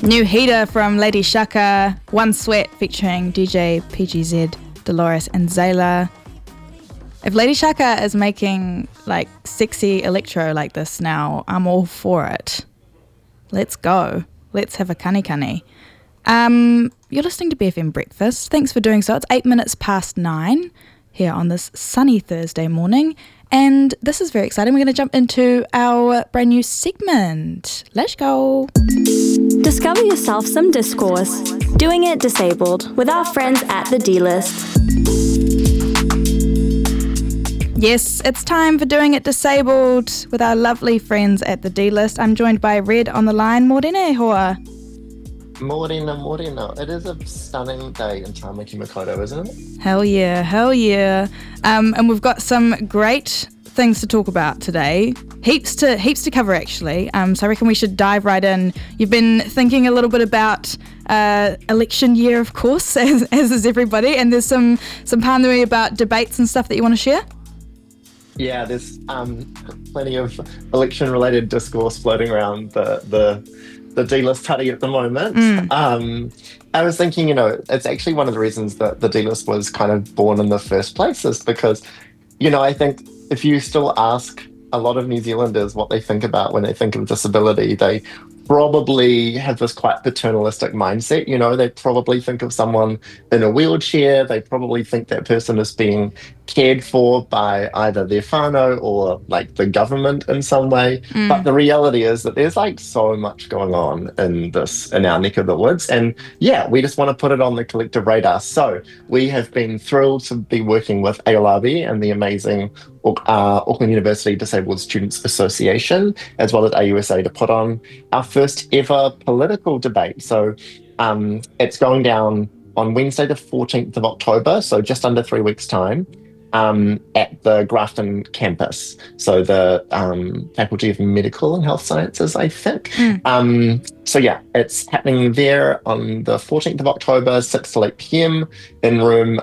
New heater from Lady Shaka, One Sweat featuring DJ PGZ, Dolores and Zayla. If Lady Shaka is making like sexy electro like this now, I'm all for it. Let's go. Let's have a kani. You're listening to BFM Breakfast. Thanks for doing so. It's 8 minutes past 9 here on this sunny Thursday morning. And this is very exciting. We're going to jump into our brand new segment. Let's go. Discover yourself some discourse. Doing it disabled with our friends at the D-List. Yes, it's time for Doing It Disabled with our lovely friends at the D-List. I'm joined by Red on the line. Morena hoa. Morena. It is a stunning day in Tāmaki Makaurau, isn't it? Hell yeah. And we've got some great things to talk about today. Heaps to cover, actually. So I reckon we should dive right in. You've been thinking a little bit about election year, of course, as is everybody. And there's some pānui about debates and stuff that you want to share? Yeah, there's plenty of election-related discourse floating around the D-List study at the moment. I was thinking, it's actually one of the reasons that the D-List was kind of born in the first place is because, I think if you still ask a lot of New Zealanders what they think about when they think of disability, they probably have this quite paternalistic mindset. They probably think of someone in a wheelchair. They probably think that person is being cared for by either their whānau or like the government in some way. But the reality is that there's like so much going on in our neck of the woods. And yeah, we just want to put it on the collective radar. So we have been thrilled to be working with AORB and the amazing Auckland University Disabled Students Association, as well as AUSA, to put on our first ever political debate. So it's going down on Wednesday, the 14th of October, so just under 3 weeks' time, at the Grafton campus. So the Faculty of Medical and Health Sciences, I think. So yeah, it's happening there on the 14th of October, 6 to 8 p.m. in room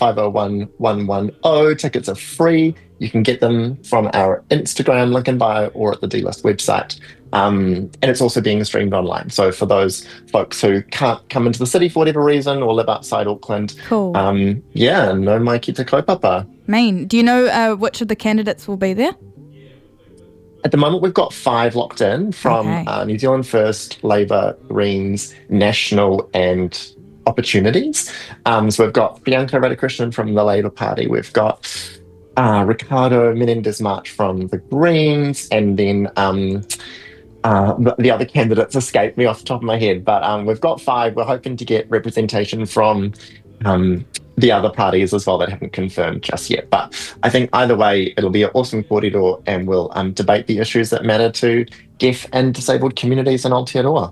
501110. Tickets are free. You can get them from our Instagram link in bio or at the D-List website. And it's also being streamed online. So for those folks who can't come into the city for whatever reason or live outside Auckland, cool. No mai ki te kaupapa. Main. Do you know which of the candidates will be there? At the moment, we've got 5 locked in from New Zealand First, Labour, Greens, National and Opportunities. So we've got Bianca Radhakrishnan from the Labour Party. We've got Ricardo Menendez-March from the Greens, and then the other candidates escape me off the top of my head, but we've got 5. We're hoping to get representation from the other parties as well that haven't confirmed just yet. But I think either way, it'll be an awesome kōrero, and we'll debate the issues that matter to deaf and disabled communities in Aotearoa.